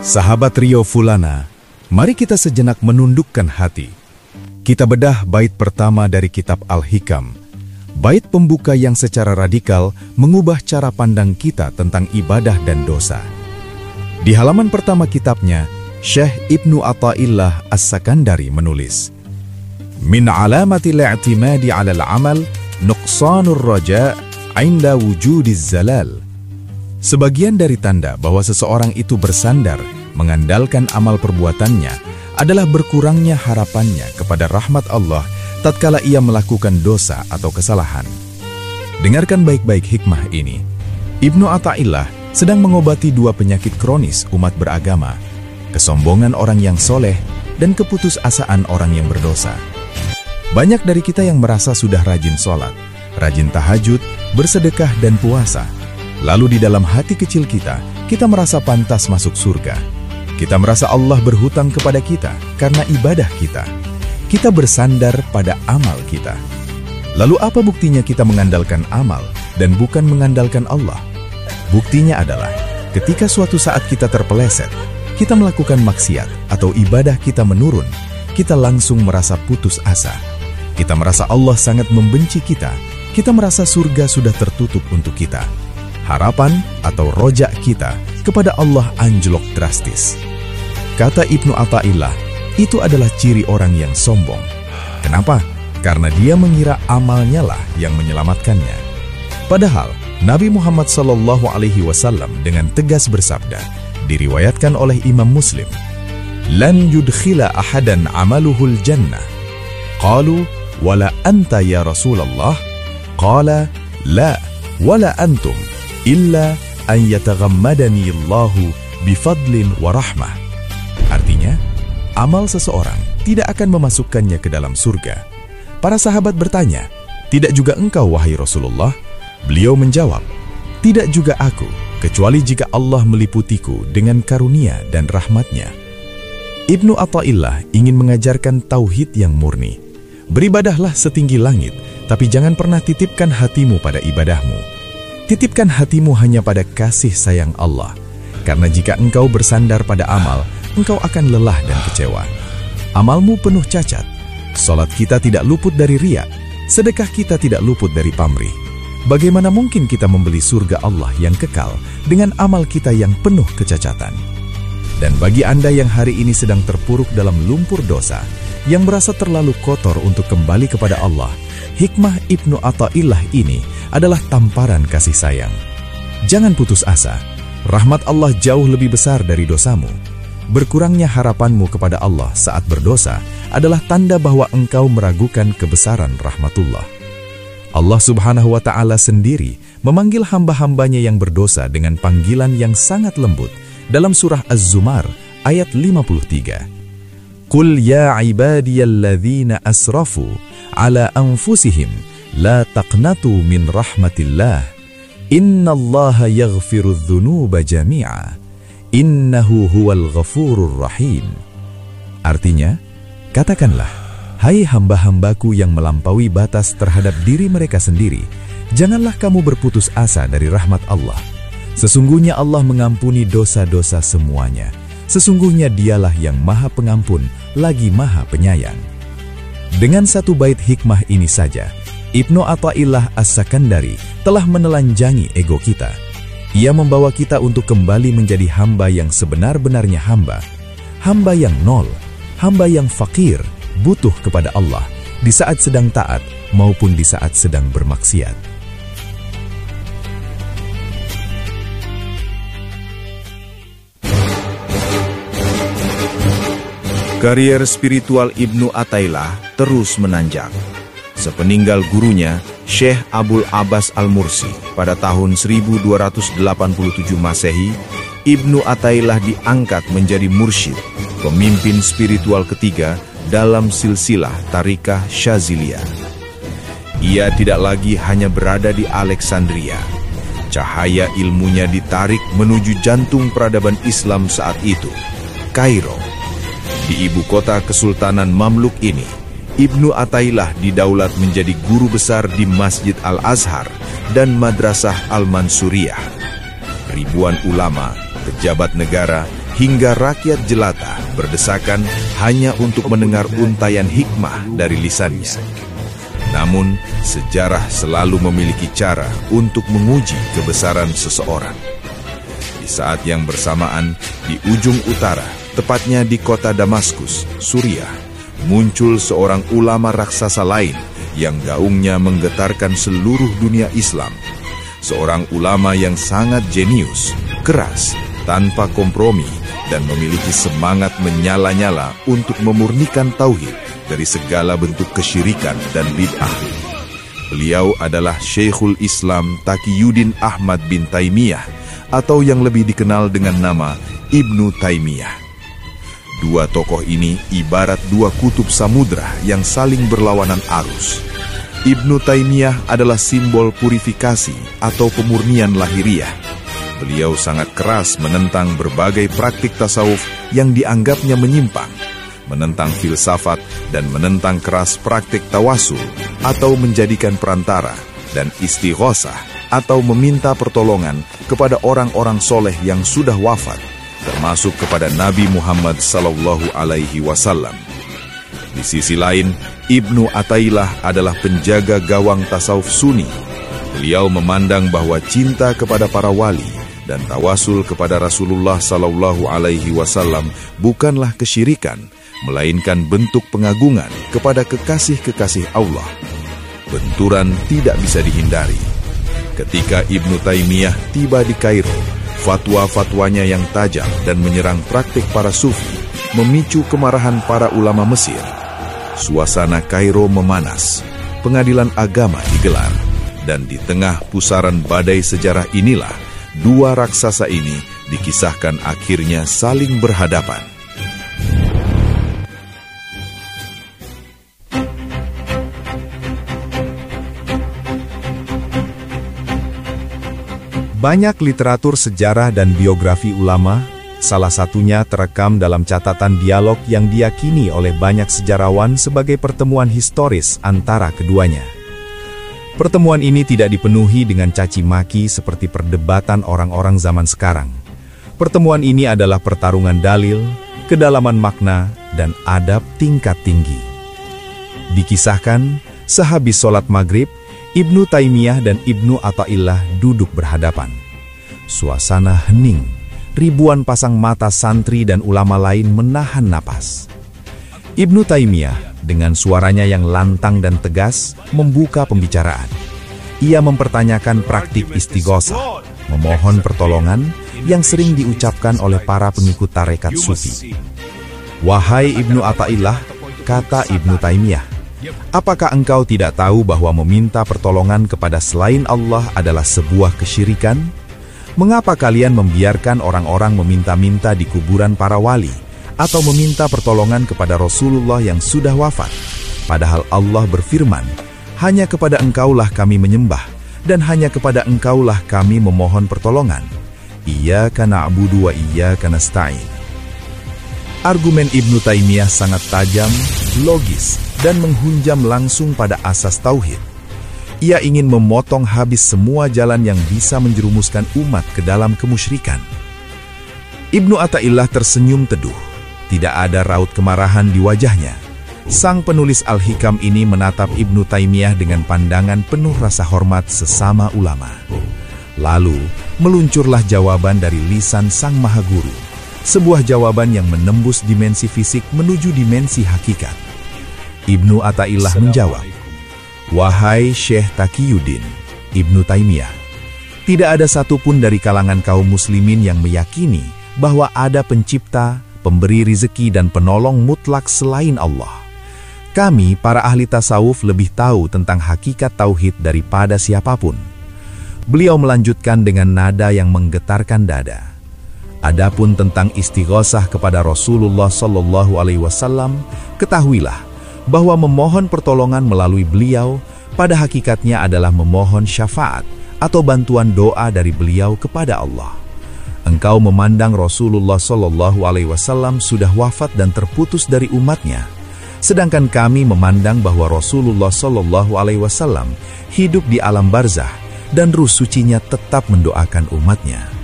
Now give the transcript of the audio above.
Sahabat Rio Fulana, mari kita sejenak menundukkan hati. Kita bedah bait pertama dari kitab Al-Hikam, bait pembuka yang secara radikal mengubah cara pandang kita tentang ibadah dan dosa. Di halaman pertama kitabnya, Syekh Ibnu Athaillah As-Sakandari menulis, "Min alamatil i'timadi 'alal 'amal nuqsanur raja' 'inda wujudiz zalal." Sebagian dari tanda bahwa seseorang itu bersandar mengandalkan amal perbuatannya adalah berkurangnya harapannya kepada rahmat Allah tatkala ia melakukan dosa atau kesalahan. Dengarkan baik-baik hikmah ini. Ibnu Athaillah sedang mengobati dua penyakit kronis umat beragama, kesombongan orang yang soleh dan keputusasaan orang yang berdosa. Banyak dari kita yang merasa sudah rajin sholat, rajin tahajud, bersedekah dan puasa. Lalu di dalam hati kecil kita merasa pantas masuk surga. Kita merasa Allah berhutang kepada kita karena ibadah kita. Kita bersandar pada amal kita. Lalu apa buktinya kita mengandalkan amal dan bukan mengandalkan Allah? Buktinya adalah ketika suatu saat kita terpeleset, kita melakukan maksiat atau ibadah kita menurun, kita langsung merasa putus asa. Kita merasa Allah sangat membenci kita. Kita merasa surga sudah tertutup untuk kita. Harapan atau rojak kita kepada Allah anjlok drastis. Kata Ibnu Athaillah, itu adalah ciri orang yang sombong. Kenapa? Karena dia mengira amalnya lah yang menyelamatkannya. Padahal Nabi Muhammad SAW dengan tegas bersabda, diriwayatkan oleh Imam Muslim, "Lan yudkhila ahadan amaluhul jannah." Qalu, "Wala anta ya Rasulullah?" Qala, "La, wala antum. Illa an yataghammadani Allahu bifadlin wa rahmah." Artinya, amal seseorang tidak akan memasukkannya ke dalam surga. Para sahabat bertanya, "Tidak juga engkau wahai Rasulullah?" Beliau menjawab, "Tidak juga aku, kecuali jika Allah meliputiku dengan karunia dan rahmatnya." Ibnu Athaillah ingin mengajarkan tauhid yang murni. Beribadahlah setinggi langit, tapi jangan pernah titipkan hatimu pada ibadahmu. Titipkan hatimu hanya pada kasih sayang Allah, karena jika engkau bersandar pada amal, engkau akan lelah dan kecewa. Amalmu penuh cacat, salat kita tidak luput dari riya, sedekah kita tidak luput dari pamrih. Bagaimana mungkin kita membeli surga Allah yang kekal dengan amal kita yang penuh kecacatan? Dan bagi Anda yang hari ini sedang terpuruk dalam lumpur dosa, yang merasa terlalu kotor untuk kembali kepada Allah, hikmah Ibnu Athaillah ini adalah tamparan kasih sayang. Jangan putus asa, rahmat Allah jauh lebih besar dari dosamu. Berkurangnya harapanmu kepada Allah saat berdosa adalah tanda bahwa engkau meragukan kebesaran rahmatullah. Allah Subhanahu wa Ta'ala sendiri memanggil hamba-hambanya yang berdosa dengan panggilan yang sangat lembut dalam surah Az-Zumar ayat 53. Qul ya ibadiyalladzina asrafu ala anfusihim la taqnatu min rahmatillah innallaha yaghfirudz dzunuba jami'a innahu huwal ghafurur rahim. Artinya, katakanlah, hai hamba-hambaku yang melampaui batas terhadap diri mereka sendiri, janganlah kamu berputus asa dari rahmat Allah. Sesungguhnya Allah mengampuni dosa-dosa semuanya. Sesungguhnya dialah yang maha pengampun, lagi maha penyayang. Dengan satu bait hikmah ini saja, Ibnu Athaillah As-Sakandari telah menelanjangi ego kita. Ia membawa kita untuk kembali menjadi hamba yang sebenar-benarnya hamba. Hamba yang nol, hamba yang fakir, butuh kepada Allah di saat sedang taat maupun di saat sedang bermaksiat. Karier spiritual Ibnu Athaillah terus menanjak. Sepeninggal gurunya, Syekh Abul Abbas Al-Mursi pada tahun 1287 Masehi, Ibnu Athaillah diangkat menjadi mursyid, pemimpin spiritual ketiga dalam silsilah Tariqah Syaziliyah. Ia tidak lagi hanya berada di Alexandria. Cahaya ilmunya ditarik menuju jantung peradaban Islam saat itu, Kairo. Di ibu kota Kesultanan Mamluk ini, Ibnu Athaillah didaulat menjadi guru besar di Masjid Al-Azhar dan Madrasah Al-Mansuriyah. Ribuan ulama, pejabat negara, hingga rakyat jelata berdesakan hanya untuk mendengar untayan hikmah dari lisannya. Namun, sejarah selalu memiliki cara untuk menguji kebesaran seseorang. Di saat yang bersamaan, di ujung utara, tepatnya di kota Damaskus, Suriah, muncul seorang ulama raksasa lain yang gaungnya menggetarkan seluruh dunia Islam. Seorang ulama yang sangat jenius, keras, tanpa kompromi, dan memiliki semangat menyala-nyala untuk memurnikan tauhid dari segala bentuk kesyirikan dan bid'ah. Beliau adalah Syekhul Islam Taqiyuddin Ahmad bin Taimiyah, atau yang lebih dikenal dengan nama Ibnu Taimiyah. Dua tokoh ini ibarat dua kutub samudra yang saling berlawanan arus. Ibnu Taimiyah adalah simbol purifikasi atau pemurnian lahiriah. Beliau sangat keras menentang berbagai praktik tasawuf yang dianggapnya menyimpang, menentang filsafat, dan menentang keras praktik tawasul atau menjadikan perantara, dan istighosah atau meminta pertolongan kepada orang-orang soleh yang sudah wafat, termasuk kepada Nabi Muhammad SAW. Di sisi lain, Ibnu Atailah adalah penjaga gawang tasawuf Sunni. Beliau memandang bahwa cinta kepada para wali dan tawasul kepada Rasulullah SAW bukanlah kesyirikan, melainkan bentuk pengagungan kepada kekasih-kekasih Allah. Benturan tidak bisa dihindari. Ketika Ibnu Taimiyah tiba di Kairo, fatwa-fatwanya yang tajam dan menyerang praktik para sufi memicu kemarahan para ulama Mesir. Suasana Kairo memanas, pengadilan agama digelar, dan di tengah pusaran badai sejarah inilah dua raksasa ini dikisahkan akhirnya saling berhadapan. Banyak literatur sejarah dan biografi ulama, salah satunya terekam dalam catatan dialog yang diyakini oleh banyak sejarawan sebagai pertemuan historis antara keduanya. Pertemuan ini tidak dipenuhi dengan caci maki seperti perdebatan orang-orang zaman sekarang. Pertemuan ini adalah pertarungan dalil, kedalaman makna, dan adab tingkat tinggi. Dikisahkan, sehabis sholat maghrib, Ibnu Taimiyah dan Ibnu Athaillah duduk berhadapan. Suasana hening, ribuan pasang mata santri dan ulama lain menahan napas. Ibnu Taimiyah dengan suaranya yang lantang dan tegas membuka pembicaraan. Ia mempertanyakan praktik istighosah, memohon pertolongan yang sering diucapkan oleh para pengikut tarekat sufi. "Wahai Ibnu Athaillah," kata Ibnu Taimiyah, "apakah engkau tidak tahu bahwa meminta pertolongan kepada selain Allah adalah sebuah kesyirikan? Mengapa kalian membiarkan orang-orang meminta-minta di kuburan para wali atau meminta pertolongan kepada Rasulullah yang sudah wafat? Padahal Allah berfirman, hanya kepada engkaulah kami menyembah, dan hanya kepada engkaulah kami memohon pertolongan. Iyyaka na'budu wa iyyaka nasta'in." Argumen Ibnu Taimiyah sangat tajam, logis, dan menghunjam langsung pada asas tauhid. Ia ingin memotong habis semua jalan yang bisa menjerumuskan umat ke dalam kemusyrikan. Ibnu Athaillah tersenyum teduh. Tidak ada raut kemarahan di wajahnya. Sang penulis Al-Hikam ini menatap Ibnu Taimiyah dengan pandangan penuh rasa hormat sesama ulama. Lalu, meluncurlah jawaban dari lisan Sang Maha Guru. Sebuah jawaban yang menembus dimensi fisik menuju dimensi hakikat. Ibnu Athaillah menjawab, "Wahai Syekh Taqiyuddin, Ibnu Taimiyah, tidak ada satupun dari kalangan kaum muslimin yang meyakini bahwa ada pencipta, pemberi rizki dan penolong mutlak selain Allah. Kami, para ahli tasawuf, lebih tahu tentang hakikat tauhid daripada siapapun." Beliau melanjutkan dengan nada yang menggetarkan dada. Adapun tentang istighosah kepada Rasulullah SAW, ketahuilah bahwa memohon pertolongan melalui beliau pada hakikatnya adalah memohon syafaat atau bantuan doa dari beliau kepada Allah. Engkau memandang Rasulullah SAW sudah wafat dan terputus dari umatnya, sedangkan kami memandang bahwa Rasulullah SAW hidup di alam barzah dan ruh sucinya tetap mendoakan umatnya.